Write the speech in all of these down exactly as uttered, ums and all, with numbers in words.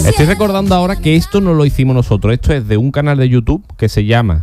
Estoy recordando ahora que esto no lo hicimos nosotros. Esto es de un canal de YouTube que se llama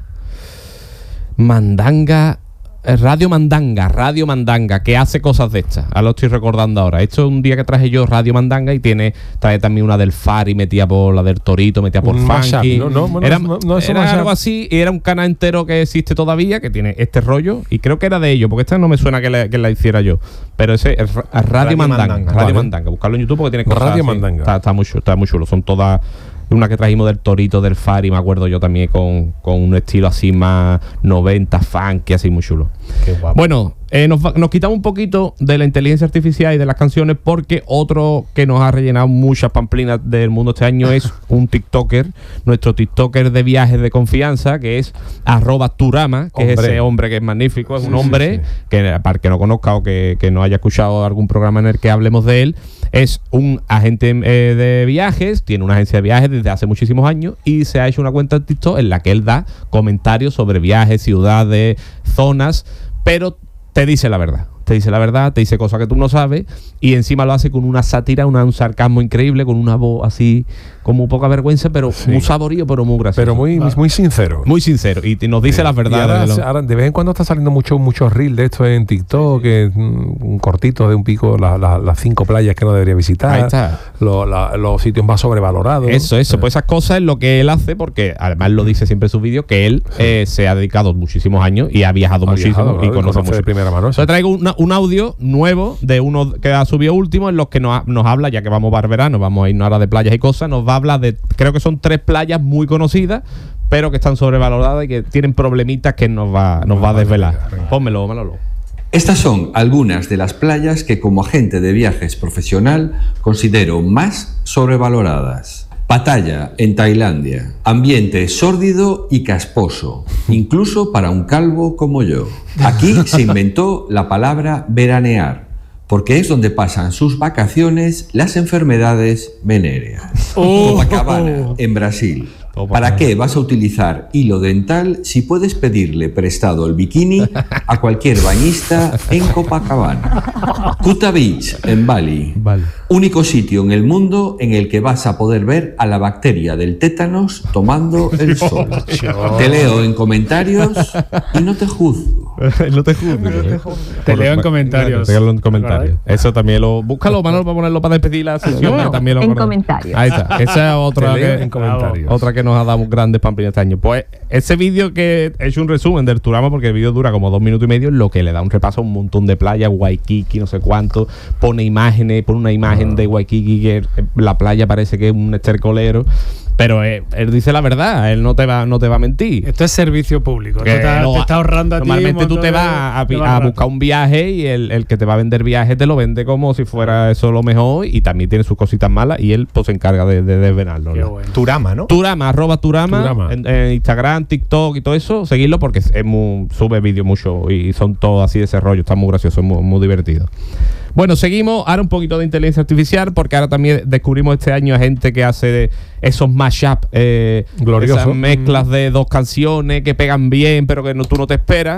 Mandanga... Radio Mandanga, Radio Mandanga, que hace cosas de estas. Ahora lo estoy recordando ahora. Esto es un día que traje yo Radio Mandanga y tiene trae también una del Fari, metía por la del Torito, metía por un Funky. No, no, era no, no, es era algo así, y era un canal entero que existe todavía, que tiene este rollo, y creo que era de ellos, porque esta no me suena que la, que la hiciera yo. Pero ese es Radio, Radio Mandanga. Mandanga. Radio Vale. Mandanga. Buscarlo en YouTube porque tiene cosas Radio así. Mandanga. Está, está muy chulo, está muy chulo. Son todas... Una que trajimos del Torito, del Fari, me acuerdo yo también, con, con un estilo así más noventa, funky, así muy chulo. Qué guapo. Bueno, eh, nos, va, nos quitamos un poquito de la inteligencia artificial y de las canciones, porque otro que nos ha rellenado muchas pamplinas del mundo este año es un TikToker, nuestro TikToker de viajes de confianza, que es arroba Turama, que hombre. es ese hombre que es magnífico, es sí, un hombre sí, sí. que, para el que no conozca o que, que no haya escuchado algún programa en el que hablemos de él, es un agente eh, de viajes, tiene una agencia de viajes desde hace muchísimos años y se ha hecho una cuenta de TikTok en la que él da comentarios sobre viajes, ciudades, zonas, pero te dice la verdad. Te dice la verdad, te dice cosas que tú no sabes, y encima lo hace con una sátira, una, un sarcasmo increíble, con una voz así como poca vergüenza, pero sí. muy saborío, pero muy gracioso. Pero muy, claro. muy sincero. Muy sincero, y nos dice sí. las verdades. Ahora, de, ahora, de vez en cuando está saliendo muchos muchos reels de esto en TikTok, que un cortito de un pico, la, la, las cinco playas que no debería visitar. Ahí está. Lo, la, los sitios más sobrevalorados. Eso, eso, pues esas cosas es lo que él hace, porque además lo dice siempre en sus vídeos, que él sí. eh, se ha dedicado muchísimos años y ha viajado ha muchísimo viajado, y conoce mucho. De primera mano. Entonces traigo una, un audio nuevo de uno que ha subido último, en los que nos, nos habla, ya que vamos para el verano, vamos a irnos ahora de playas y cosas, nos va a hablar de, creo que son tres playas muy conocidas, pero que están sobrevaloradas y que tienen problemitas que nos va, nos va a desvelar. Pónmelo, Manolo. Estas son algunas de las playas que como agente de viajes profesional considero más sobrevaloradas. Pattaya, en Tailandia. Ambiente sórdido y casposo, incluso para un calvo como yo. Aquí se inventó la palabra veranear, porque es donde pasan sus vacaciones las enfermedades venéreas. Oh. Copacabana, en Brasil. ¿Para qué vas a utilizar hilo dental si puedes pedirle prestado el bikini a cualquier bañista en Copacabana? Kuta Beach, en Bali. Vale. Único sitio en el mundo en el que vas a poder ver a la bacteria del tétanos tomando el sol. Te leo en comentarios y no te juzgo. no te juzgo. ¿eh? Te leo en comentarios. Te leo en comentarios. Eso también lo... Búscalo, Manolo, para ponerlo para despedir la sesión. No, también lo en comentarios. Ahí está. Esa es otra que, en comentarios. otra que nos ha dado grandes pamplinas este año. Pues ese vídeo que he hecho un resumen del Turama, porque el vídeo dura como dos minutos y medio, lo que le da un repaso a un montón de playas, Waikiki, no sé cuánto, pone imágenes, pone una imagen uh. de Waikiki que la playa parece que es un estercolero. Pero eh, él dice la verdad, él no te va, no te va a mentir. Esto es servicio público. Que te, no, te está ahorrando a ti. Normalmente tú te vas a, a, a buscar un viaje y el, el que te va a vender viaje te lo vende como si fuera eso lo mejor, y también tiene sus cositas malas y él pues se encarga de, de desvelarlo. ¿No? Bueno. Turama, ¿no? Turama, arroba Turama, Turama. En, en Instagram, TikTok y todo eso, seguirlo porque es muy, sube vídeos mucho y son todos así de ese rollo, está muy gracioso, muy, muy divertido. Bueno, seguimos ahora un poquito de inteligencia artificial, porque ahora también descubrimos este año a gente que hace esos mashup, eh, esas mezclas de dos canciones que pegan bien, pero que no, tú no te esperas.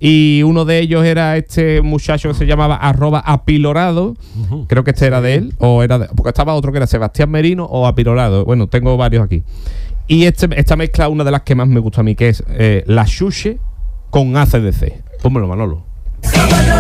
Y uno de ellos era este muchacho que se llamaba arroba apilorado. Uh-huh. Creo que este era de él, o era de, porque estaba otro que era Sebastián Merino o apilorado. Bueno, tengo varios aquí. Y este, esta mezcla, una de las que más me gusta a mí, que es eh, la Xuxe con A C D C. Pónmelo, Manolo.